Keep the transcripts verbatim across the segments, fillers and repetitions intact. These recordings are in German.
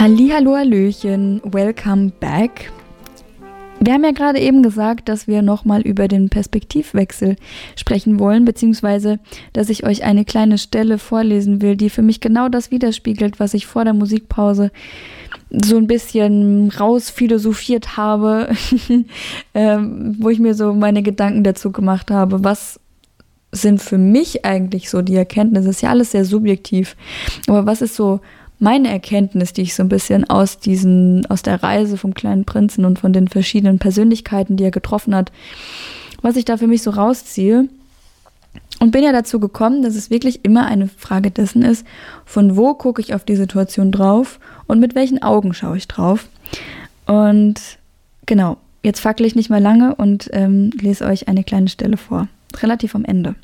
Hallihallo, hallöchen, welcome back. Wir haben ja gerade eben gesagt, dass wir nochmal über den Perspektivwechsel sprechen wollen, beziehungsweise, dass ich euch eine kleine Stelle vorlesen will, die für mich genau das widerspiegelt, was ich vor der Musikpause so ein bisschen rausphilosophiert habe, ähm, wo ich mir so meine Gedanken dazu gemacht habe, was sind für mich eigentlich so die Erkenntnisse, ist ja alles sehr subjektiv, aber was ist so meine Erkenntnis, die ich so ein bisschen aus diesen, aus der Reise vom kleinen Prinzen und von den verschiedenen Persönlichkeiten, die er getroffen hat, was ich da für mich so rausziehe. Und bin ja dazu gekommen, dass es wirklich immer eine Frage dessen ist, von wo gucke ich auf die Situation drauf und mit welchen Augen schaue ich drauf. Und genau, jetzt fackle ich nicht mehr lange und ähm, lese euch eine kleine Stelle vor, relativ am Ende.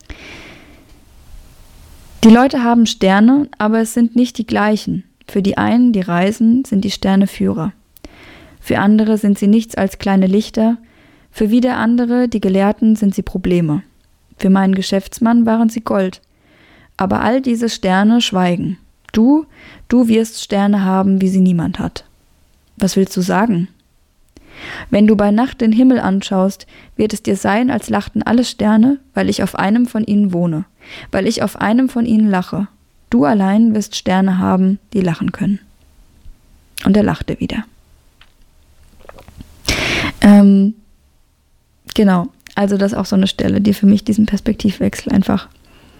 Die Leute haben Sterne, aber es sind nicht die gleichen. Für die einen, die reisen, sind die Sterne Führer. Für andere sind sie nichts als kleine Lichter. Für wieder andere, die Gelehrten, sind sie Probleme. Für meinen Geschäftsmann waren sie Gold. Aber all diese Sterne schweigen. Du, du wirst Sterne haben, wie sie niemand hat. Was willst du sagen? Wenn du bei Nacht den Himmel anschaust, wird es dir sein, als lachten alle Sterne, weil ich auf einem von ihnen wohne, weil ich auf einem von ihnen lache. Du allein wirst Sterne haben, die lachen können. Und er lachte wieder. Ähm, genau, also das ist auch so eine Stelle, die für mich diesen Perspektivwechsel einfach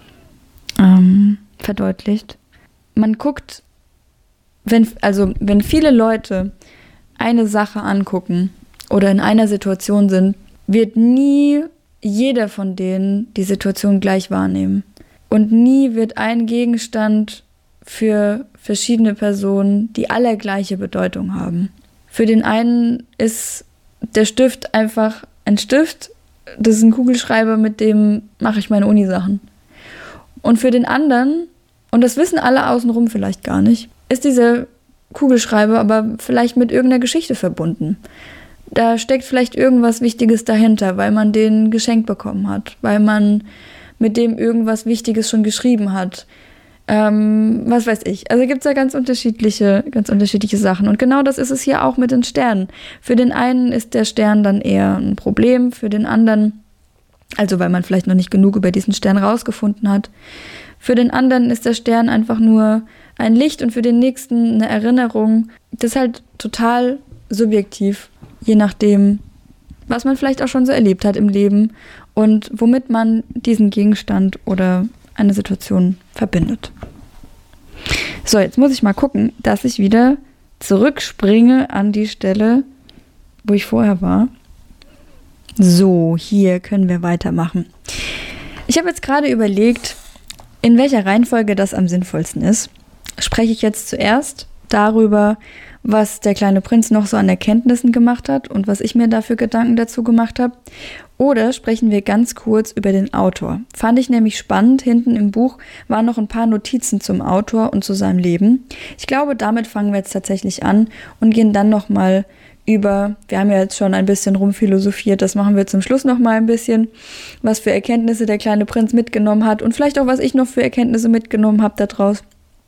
ähm, verdeutlicht. Man guckt, wenn, also wenn viele Leute eine Sache angucken oder in einer Situation sind, wird nie jeder von denen die Situation gleich wahrnehmen. Und nie wird ein Gegenstand für verschiedene Personen die allergleiche Bedeutung haben. Für den einen ist der Stift einfach ein Stift, das ist ein Kugelschreiber, mit dem mache ich meine Unisachen. Und für den anderen, und das wissen alle außenrum vielleicht gar nicht, ist dieser Kugelschreiber, aber vielleicht mit irgendeiner Geschichte verbunden. Da steckt vielleicht irgendwas Wichtiges dahinter, weil man den geschenkt bekommen hat, weil man mit dem irgendwas Wichtiges schon geschrieben hat. Ähm, was weiß ich. Also gibt es da ganz unterschiedliche, ganz unterschiedliche Sachen. Und genau das ist es hier auch mit den Sternen. Für den einen ist der Stern dann eher ein Problem, für den anderen, also weil man vielleicht noch nicht genug über diesen Stern rausgefunden hat, für den anderen ist der Stern einfach nur ein Licht und für den nächsten eine Erinnerung. Das ist halt total subjektiv, je nachdem, was man vielleicht auch schon so erlebt hat im Leben und womit man diesen Gegenstand oder eine Situation verbindet. So, jetzt muss ich mal gucken, dass ich wieder zurückspringe an die Stelle, wo ich vorher war. So, hier können wir weitermachen. Ich habe jetzt gerade überlegt, in welcher Reihenfolge das am sinnvollsten ist. Spreche ich jetzt zuerst darüber, was der kleine Prinz noch so an Erkenntnissen gemacht hat und was ich mir dafür Gedanken dazu gemacht habe. Oder sprechen wir ganz kurz über den Autor. Fand ich nämlich spannend. Hinten im Buch waren noch ein paar Notizen zum Autor und zu seinem Leben. Ich glaube, damit fangen wir jetzt tatsächlich an und gehen dann nochmal über, wir haben ja jetzt schon ein bisschen rumphilosophiert, das machen wir zum Schluss nochmal ein bisschen, was für Erkenntnisse der kleine Prinz mitgenommen hat und vielleicht auch, was ich noch für Erkenntnisse mitgenommen habe daraus.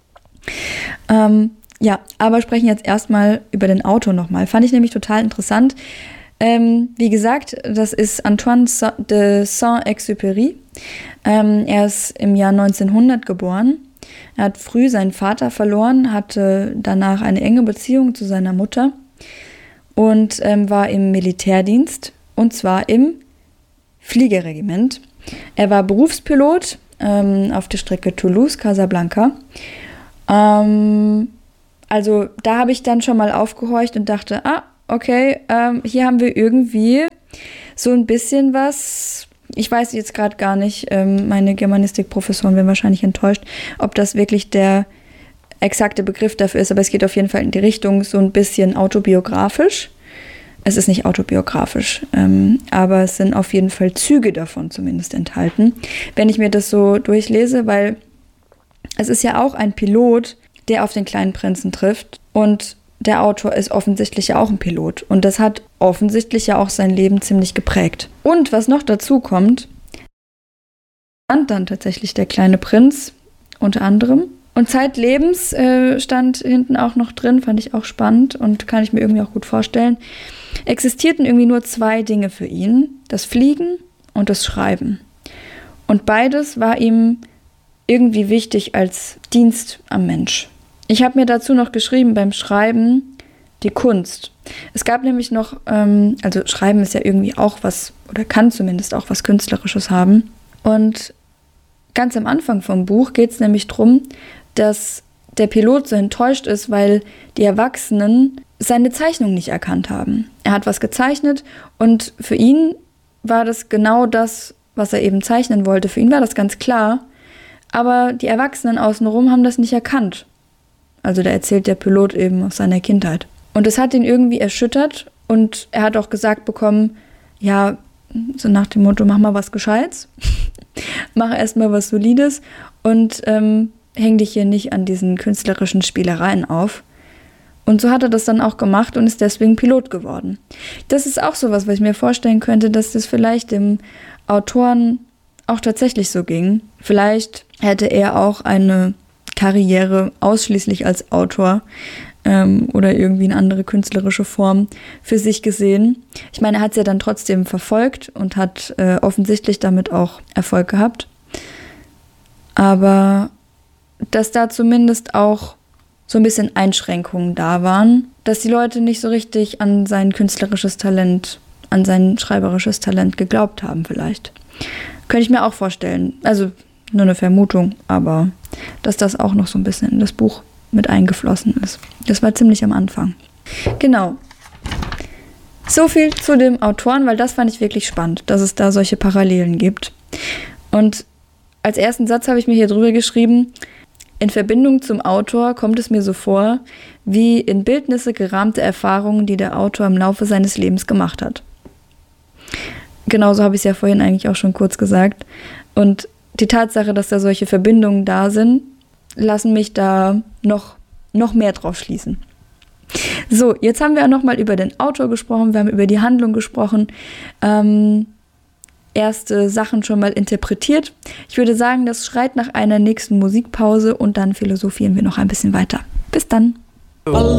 Ähm, ja, aber sprechen jetzt erstmal über den Autor nochmal. Fand ich nämlich total interessant. Ähm, wie gesagt, das ist Antoine de Saint-Exupéry. Ähm, er ist im Jahr neunzehnhundert geboren. Er hat früh seinen Vater verloren, hatte danach eine enge Beziehung zu seiner Mutter und ähm, war im Militärdienst, und zwar im Fliegerregiment. Er war Berufspilot ähm, auf der Strecke Toulouse-Casablanca. Ähm, also da habe ich dann schon mal aufgehorcht und dachte, ah, okay, ähm, hier haben wir irgendwie so ein bisschen was, ich weiß jetzt gerade gar nicht, ähm, meine Germanistikprofessoren werden wahrscheinlich enttäuscht, ob das wirklich der exakte Begriff dafür ist, aber es geht auf jeden Fall in die Richtung so ein bisschen autobiografisch. Es ist nicht autobiografisch, ähm, aber es sind auf jeden Fall Züge davon zumindest enthalten, wenn ich mir das so durchlese, weil es ist ja auch ein Pilot, der auf den kleinen Prinzen trifft, und der Autor ist offensichtlich ja auch ein Pilot und das hat offensichtlich ja auch sein Leben ziemlich geprägt. Und was noch dazu kommt, stand dann tatsächlich der kleine Prinz unter anderem Und zeitlebens äh, stand hinten auch noch drin, fand ich auch spannend und kann ich mir irgendwie auch gut vorstellen, existierten irgendwie nur zwei Dinge für ihn, das Fliegen und das Schreiben. Und beides war ihm irgendwie wichtig als Dienst am Mensch. Ich habe mir dazu noch geschrieben beim Schreiben die Kunst. Es gab nämlich noch, ähm, also Schreiben ist ja irgendwie auch was, oder kann zumindest auch was Künstlerisches haben. Und ganz am Anfang vom Buch geht es nämlich darum, dass der Pilot so enttäuscht ist, weil die Erwachsenen seine Zeichnung nicht erkannt haben. Er hat was gezeichnet und für ihn war das genau das, was er eben zeichnen wollte. Für ihn war das ganz klar, aber die Erwachsenen außenrum haben das nicht erkannt. Also da erzählt der Pilot eben aus seiner Kindheit. Und das hat ihn irgendwie erschüttert und er hat auch gesagt bekommen, ja, so nach dem Motto, mach mal was Gescheites, mach erstmal was Solides und ähm, häng dich hier nicht an diesen künstlerischen Spielereien auf. Und so hat er das dann auch gemacht und ist deswegen Pilot geworden. Das ist auch sowas, was ich mir vorstellen könnte, dass das vielleicht dem Autoren auch tatsächlich so ging. Vielleicht hätte er auch eine Karriere ausschließlich als Autor ähm, oder irgendwie eine andere künstlerische Form für sich gesehen. Ich meine, er hat es ja dann trotzdem verfolgt und hat äh, offensichtlich damit auch Erfolg gehabt. Aber dass da zumindest auch so ein bisschen Einschränkungen da waren, dass die Leute nicht so richtig an sein künstlerisches Talent, an sein schreiberisches Talent geglaubt haben vielleicht. Könnte ich mir auch vorstellen. Also nur eine Vermutung, aber dass das auch noch so ein bisschen in das Buch mit eingeflossen ist. Das war ziemlich am Anfang. Genau. So viel zu dem Autoren, weil das fand ich wirklich spannend, dass es da solche Parallelen gibt. Und als ersten Satz habe ich mir hier drüber geschrieben, in Verbindung zum Autor kommt es mir so vor, wie in Bildnisse gerahmte Erfahrungen, die der Autor im Laufe seines Lebens gemacht hat. Genauso habe ich es ja vorhin eigentlich auch schon kurz gesagt. Und die Tatsache, dass da solche Verbindungen da sind, lassen mich da noch, noch mehr drauf schließen. So, jetzt haben wir noch mal über den Autor gesprochen, wir haben über die Handlung gesprochen, ähm, erste Sachen schon mal interpretiert. Ich würde sagen, das schreit nach einer nächsten Musikpause und dann philosophieren wir noch ein bisschen weiter. Bis dann!